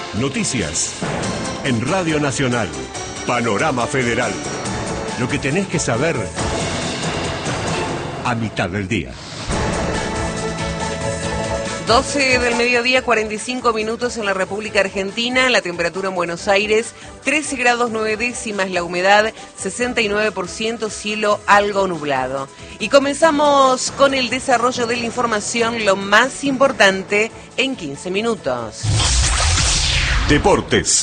Noticias. En Radio Nacional. Panorama Federal. Lo que tenés que saber a mitad del día. 12 del mediodía, 45 minutos en la República Argentina, la temperatura en Buenos Aires, 13 grados 9 décimas, la humedad 69%, cielo algo nublado. Y comenzamos con el desarrollo de la información, lo más importante en 15 minutos. Deportes.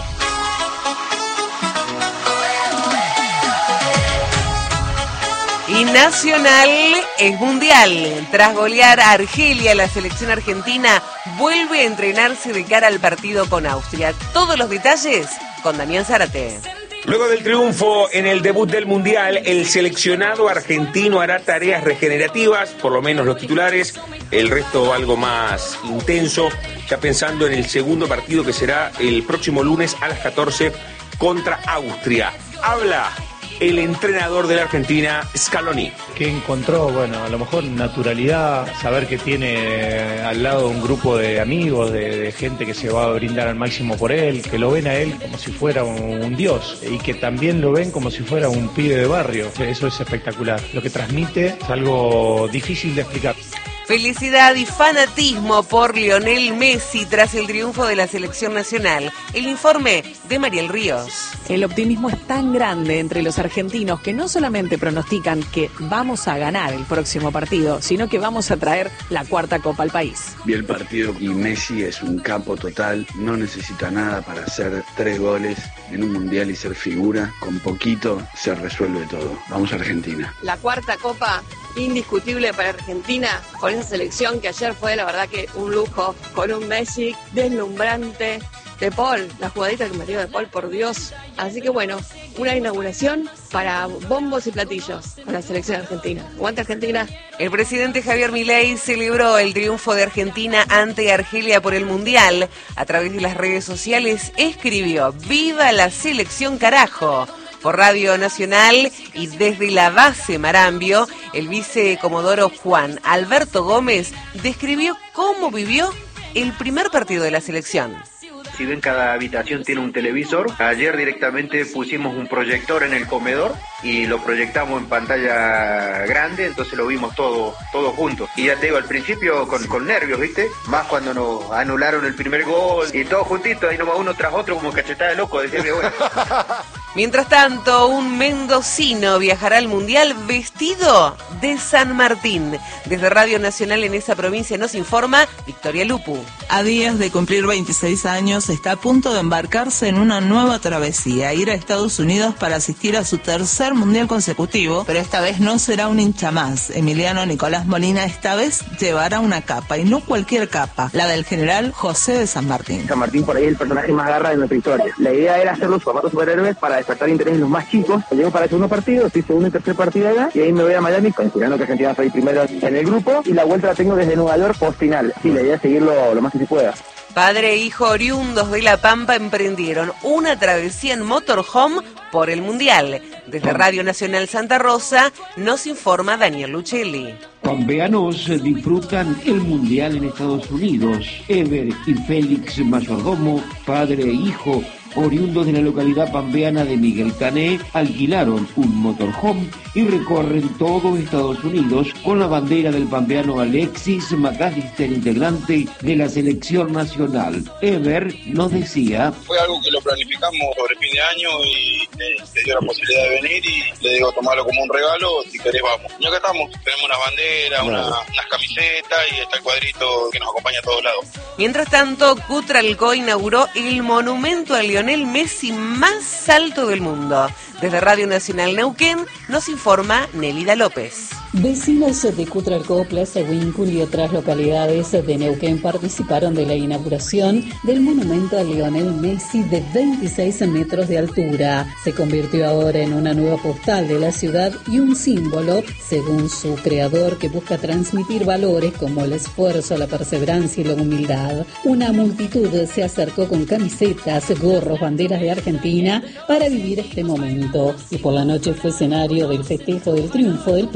Y Nacional es mundial. Tras golear a Argelia, la selección argentina vuelve a entrenarse de cara al partido con Austria. Todos los detalles con Damián Zárate. Luego del triunfo en el debut del Mundial, el seleccionado argentino hará tareas regenerativas, por lo menos los titulares, el resto algo más intenso, ya pensando en el segundo partido que será el próximo lunes a las 14 contra Austria. Habla el entrenador de la Argentina, Scaloni. Que encontró, bueno, a lo mejor naturalidad, saber que tiene al lado un grupo de amigos, de gente que se va a brindar al máximo por él, que lo ven a él como si fuera un dios y que también lo ven como si fuera un pibe de barrio. Eso es espectacular. Lo que transmite es algo difícil de explicar. Felicidad y fanatismo por Lionel Messi tras el triunfo de la selección nacional. El informe de Mariel Ríos. El optimismo es tan grande entre los argentinos que no solamente pronostican que vamos a ganar el próximo partido, sino que vamos a traer la cuarta copa al país. Vi el partido y Messi es un capo total, no necesita nada para hacer 3 goles en un mundial y ser figura. Con poquito se resuelve todo. Vamos a Argentina. La cuarta copa indiscutible para Argentina, con esa selección que ayer fue la verdad que un lujo, con un Messi deslumbrante, De Paul, la jugadita que metió De Paul, por Dios. Así que bueno, una inauguración para bombos y platillos con la selección argentina. ¡Aguante Argentina! El presidente Javier Milei celebró el triunfo de Argentina ante Argelia por el Mundial. A través de las redes sociales escribió: ¡Viva la selección carajo! Por Radio Nacional y desde la base Marambio, el vicecomodoro Juan Alberto Gómez describió cómo vivió el primer partido de la selección. Si ven, cada habitación tiene un televisor. Ayer directamente pusimos un proyector en el comedor y lo proyectamos en pantalla grande, entonces lo vimos todo juntos. Y ya te digo, al principio con nervios, ¿viste? Más cuando nos anularon el primer gol y todos juntitos, ahí nomás uno tras otro como cachetada de loco, decía que bueno. Mientras tanto, un mendocino viajará al Mundial vestido de San Martín. Desde Radio Nacional en esa provincia nos informa Victoria Lupu. A días de cumplir 26 años, está a punto de embarcarse en una nueva travesía, ir a Estados Unidos para asistir a su tercer Mundial consecutivo, pero esta vez no será un hincha más. Emiliano Nicolás Molina esta vez llevará una capa, y no cualquier capa, la del general José de San Martín. San Martín por ahí es el personaje más garra de nuestra historia. La idea era hacer los formatos superhéroes para despertar interés en los más chicos. Llego para el segundo partido, estoy segundo y tercer partido allá, y ahí me voy a Miami, considerando que Argentina fue el primero en el grupo, y la vuelta la tengo desde Nueva York post final. Sí, la idea es seguirlo lo más que se pueda. Padre e hijo oriundos de La Pampa emprendieron una travesía en motorhome por el Mundial. Desde Radio Nacional Santa Rosa nos informa Daniel Luchelli. Pampeanos disfrutan el Mundial en Estados Unidos. Ever y Félix Mayordomo, padre e hijo, oriundos de la localidad pampeana de Miguel Cané, alquilaron un motorhome y recorren todo Estados Unidos con la bandera del pampeano Alexis McAllister, integrante de la selección nacional. Ever nos decía: fue algo que lo planificamos sobre fin de año y te dio la posibilidad de venir y le digo, tomarlo como un regalo, si querés vamos. Y acá estamos, tenemos una bandera, unas camisetas y está el cuadrito que nos acompaña a todos lados. Mientras tanto, Cutralcó inauguró el monumento a Lionel Messi más alto del mundo. Desde Radio Nacional Neuquén nos informa Nélida López. Vecinos de Cutralcó, Plaza Huíncul y otras localidades de Neuquén participaron de la inauguración del monumento a Lionel Messi de 26 metros de altura. Se convirtió ahora en una nueva postal de la ciudad y un símbolo, según su creador, que busca transmitir valores como el esfuerzo, la perseverancia y la humildad. Una multitud se acercó con camisetas, gorros, banderas de Argentina para vivir este momento. Y por la noche fue escenario del festejo del triunfo del primer partido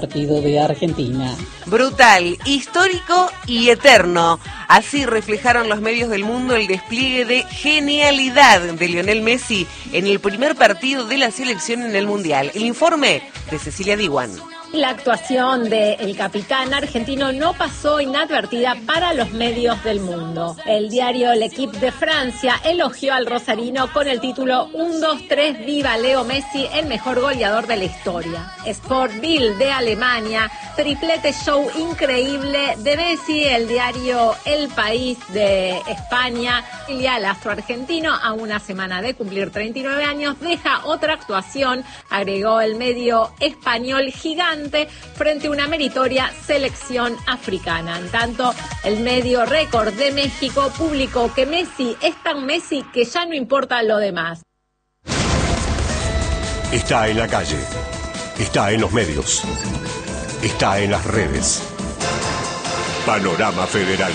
partido de Argentina. Brutal, histórico y eterno. Así reflejaron los medios del mundo el despliegue de genialidad de Lionel Messi en el primer partido de la selección en el Mundial. El informe de Cecilia Diwan. La actuación del capitán argentino no pasó inadvertida para los medios del mundo. El diario L'Équipe de Francia elogió al rosarino con el título 1-2-3 Viva Leo Messi, el mejor goleador de la historia. Sport Bild de Alemania, triplete show increíble de Messi. El diario El País de España, y al astro argentino, a una semana de cumplir 39 años, deja otra actuación, agregó el medio español Gigante, frente a una meritoria selección africana. En tanto, el medio Récord de México publicó que Messi es tan Messi que ya no importa lo demás. Está en la calle, está en los medios, está en las redes. Panorama Federal.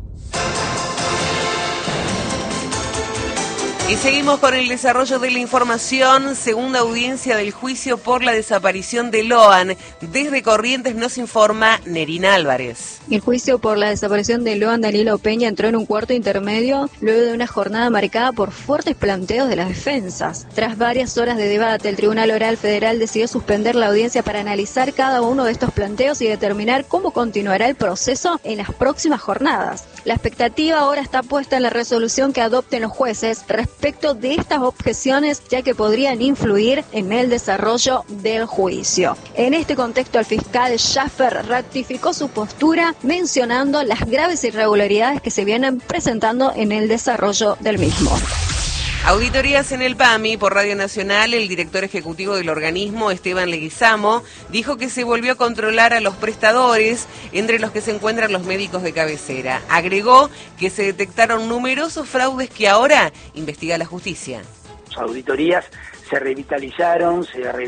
Y seguimos con el desarrollo de la información. Segunda audiencia del juicio por la desaparición de Loan. Desde Corrientes nos informa Nerina Álvarez. El juicio por la desaparición de Loan Danilo Peña entró en un cuarto intermedio luego de una jornada marcada por fuertes planteos de las defensas. Tras varias horas de debate, el Tribunal Oral Federal decidió suspender la audiencia para analizar cada uno de estos planteos y determinar cómo continuará el proceso en las próximas jornadas. La expectativa ahora está puesta en la resolución que adopten los jueces respecto de estas objeciones, ya que podrían influir en el desarrollo del juicio. En este contexto, el fiscal Schaffer ratificó su postura, mencionando las graves irregularidades que se vienen presentando en el desarrollo del mismo. Auditorías en el PAMI. Por Radio Nacional, el director ejecutivo del organismo, Esteban Leguizamo, dijo que se volvió a controlar a los prestadores, entre los que se encuentran los médicos de cabecera. Agregó que se detectaron numerosos fraudes que ahora investiga la justicia. Las auditorías se revitalizaron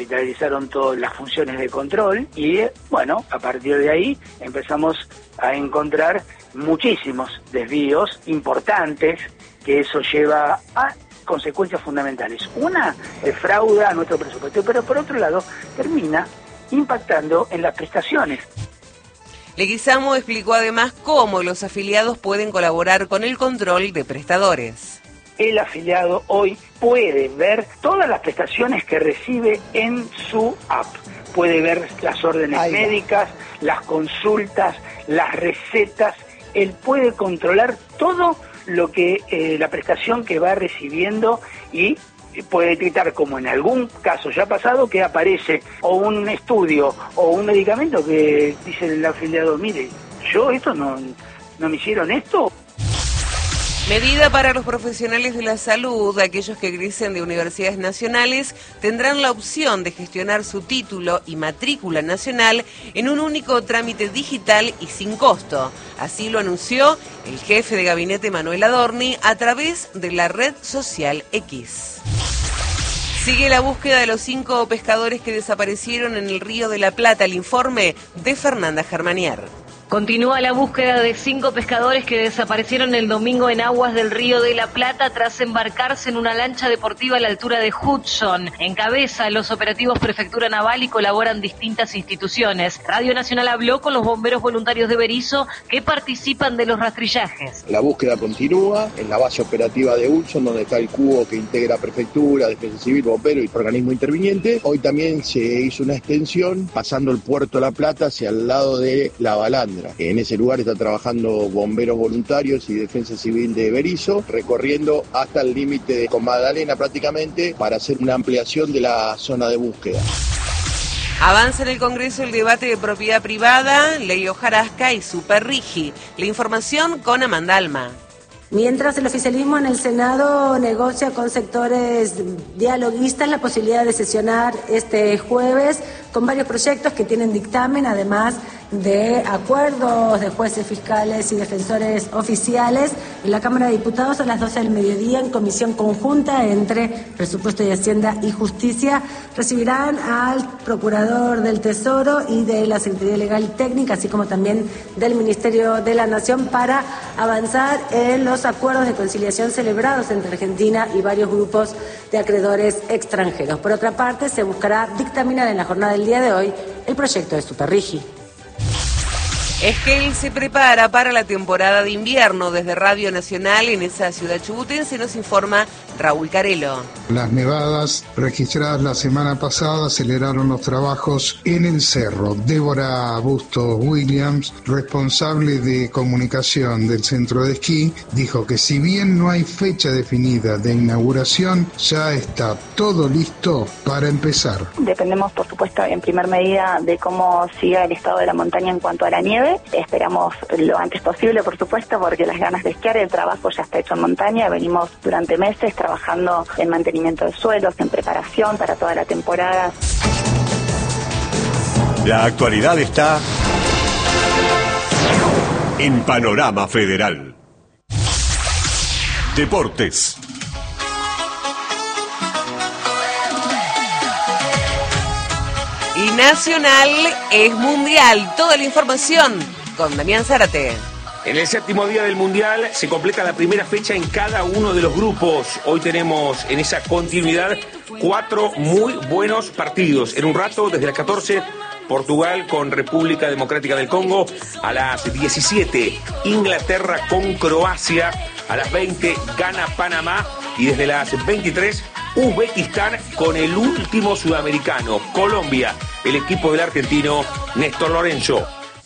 todas las funciones de control y, bueno, a partir de ahí empezamos a encontrar muchísimos desvíos importantes, que eso lleva a consecuencias fundamentales. Una, frauda a nuestro presupuesto, pero por otro lado termina impactando en las prestaciones. Leguizamo explicó además cómo los afiliados pueden colaborar con el control de prestadores. El afiliado hoy puede ver todas las prestaciones que recibe en su app. Puede ver las órdenes médicas, las consultas, las recetas. Él puede controlar todo lo que la prestación que va recibiendo y puede detectar, como en algún caso ya ha pasado, que aparece o un estudio o un medicamento que dice el afiliado, mire, yo esto no me hicieron esto. Medida para los profesionales de la salud. Aquellos que egresen de universidades nacionales tendrán la opción de gestionar su título y matrícula nacional en un único trámite digital y sin costo. Así lo anunció el jefe de gabinete Manuel Adorni a través de la red social X. Sigue la búsqueda de los 5 pescadores que desaparecieron en el Río de la Plata. El informe de Fernanda Germanier. Continúa la búsqueda de 5 pescadores que desaparecieron el domingo en aguas del Río de la Plata tras embarcarse en una lancha deportiva a la altura de Hudson. Encabeza los operativos Prefectura Naval y colaboran distintas instituciones. Radio Nacional habló con los bomberos voluntarios de Berisso que participan de los rastrillajes. La búsqueda continúa en la base operativa de Hudson, donde está el cubo que integra Prefectura, Defensa Civil, Bombero y organismo interviniente. Hoy también se hizo una extensión pasando el Puerto La Plata hacia el lado de La Balandra. En ese lugar está trabajando bomberos voluntarios y Defensa Civil de Berisso, recorriendo hasta el límite de con Magdalena prácticamente para hacer una ampliación de la zona de búsqueda. Avanza en el Congreso el debate de propiedad privada, Ley Hojarasca y Superrigi. La información con Amanda Alma. Mientras el oficialismo en el Senado negocia con sectores dialoguistas la posibilidad de sesionar este jueves con varios proyectos que tienen dictamen, además de acuerdos de jueces fiscales y defensores oficiales en la Cámara de Diputados a las 12 del mediodía en comisión conjunta entre Presupuesto y Hacienda y Justicia. Recibirán al Procurador del Tesoro y de la Secretaría Legal y Técnica, así como también del Ministerio de la Nación, para avanzar en los acuerdos de conciliación celebrados entre Argentina y varios grupos de acreedores extranjeros. Por otra parte, se buscará dictaminar en la jornada del día de hoy el proyecto de Superrigi. Esquel se prepara para la temporada de invierno. Desde Radio Nacional en esa ciudad chubutense nos informa Raúl Carelo. Las nevadas registradas la semana pasada aceleraron los trabajos en el cerro. Débora Bustos Williams, responsable de comunicación del centro de esquí, dijo que si bien no hay fecha definida de inauguración, ya está todo listo para empezar. Dependemos, por supuesto, en primer medida de cómo siga el estado de la montaña en cuanto a la nieve. Esperamos lo antes posible, por supuesto, porque las ganas de esquiar, el trabajo ya está hecho en montaña. Venimos durante meses trabajando en mantenimiento de suelos, en preparación para toda la temporada. La actualidad está en Panorama Federal. Deportes. Y Nacional es mundial. Toda la información con Damián Zárate. En el 7º día del Mundial se completa la primera fecha en cada uno de los grupos. Hoy tenemos en esa continuidad 4 muy buenos partidos. En un rato, desde las 14, Portugal con República Democrática del Congo. A las 17, Inglaterra con Croacia. A las 20, Ghana, Panamá. Y desde las 23, Uzbekistán con el último sudamericano, Colombia, el equipo del argentino Néstor Lorenzo.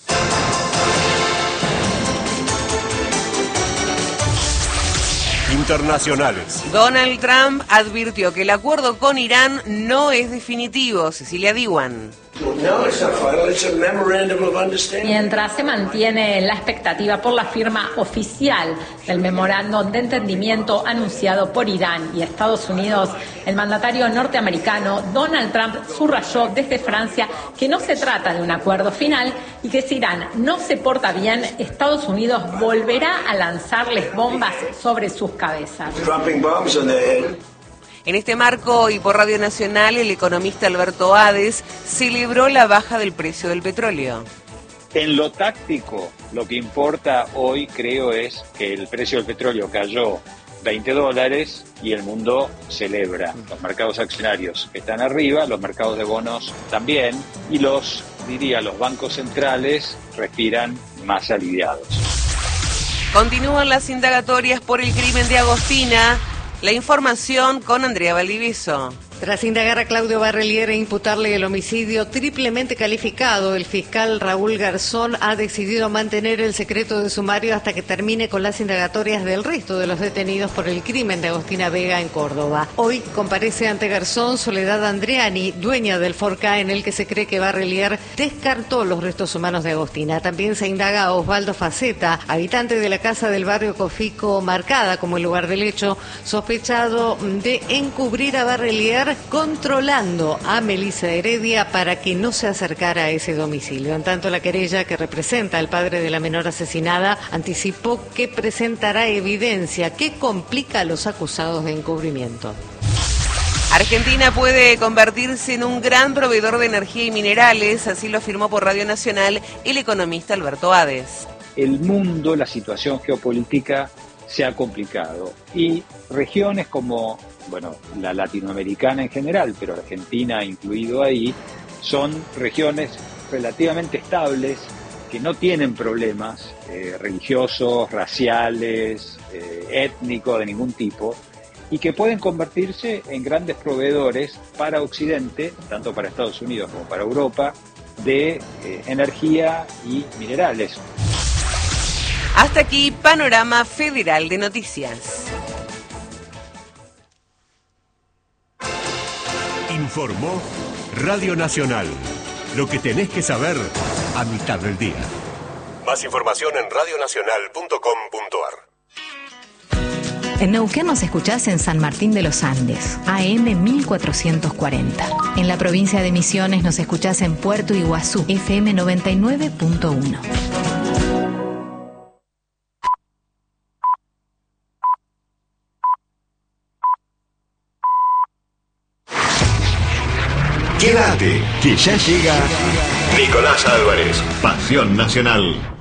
Internacionales. Donald Trump advirtió que el acuerdo con Irán no es definitivo. Cecilia Diwan. Mientras se mantiene la expectativa por la firma oficial del memorándum de entendimiento anunciado por Irán y Estados Unidos, el mandatario norteamericano Donald Trump subrayó desde Francia que no se trata de un acuerdo final y que si Irán no se porta bien, Estados Unidos volverá a lanzarles bombas sobre sus cabezas. En este marco y por Radio Nacional, el economista Alberto Hades celebró la baja del precio del petróleo. En lo táctico, lo que importa hoy, creo, es que el precio del petróleo cayó $20 y el mundo celebra. Los mercados accionarios están arriba, los mercados de bonos también, y los bancos centrales respiran más aliviados. Continúan las indagatorias por el crimen de Agostina. La información con Andrea Valdivieso. Tras indagar a Claudio Barrelier e imputarle el homicidio triplemente calificado, el fiscal Raúl Garzón ha decidido mantener el secreto de sumario hasta que termine con las indagatorias del resto de los detenidos por el crimen de Agostina Vega en Córdoba. Hoy comparece ante Garzón Soledad Andreani, dueña del Forca, en el que se cree que Barrelier descartó los restos humanos de Agostina. También se indaga a Osvaldo Faceta, habitante de la casa del barrio Cofico, marcada como el lugar del hecho, sospechado de encubrir a Barrelier controlando a Melissa Heredia para que no se acercara a ese domicilio. En tanto, la querella que representa al padre de la menor asesinada anticipó que presentará evidencia que complica a los acusados de encubrimiento. Argentina puede convertirse en un gran proveedor de energía y minerales, así lo afirmó por Radio Nacional el economista Alberto Hades. El mundo, la situación geopolítica se ha complicado y regiones como la latinoamericana en general, pero Argentina incluido ahí, son regiones relativamente estables, que no tienen problemas religiosos, raciales, étnicos de ningún tipo, y que pueden convertirse en grandes proveedores para Occidente, tanto para Estados Unidos como para Europa, de energía y minerales. Hasta aquí, Panorama Federal de Noticias. Informó Radio Nacional. Lo que tenés que saber a mitad del día. Más información en radionacional.com.ar. En Neuquén nos escuchás en San Martín de los Andes, AM 1440. En la provincia de Misiones nos escuchás en Puerto Iguazú, FM 99.1. Quédate, que ya llega Nicolás Álvarez, Pasión Nacional.